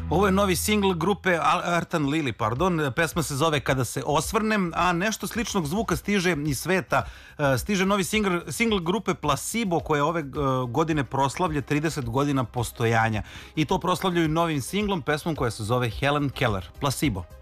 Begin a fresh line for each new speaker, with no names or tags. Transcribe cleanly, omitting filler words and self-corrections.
Ovo je novi singl grupe Artan Lili, pardon. Pesma se zove Kada se osvrnem, a nešto sličnog zvuka stiže iz sveta. Stiže novi singl grupe Placebo, koja ove godine proslavlja 30 godina postojanja. I to proslavljaju novim singlom, pesmom koja se zove Helen Keller. Placebo.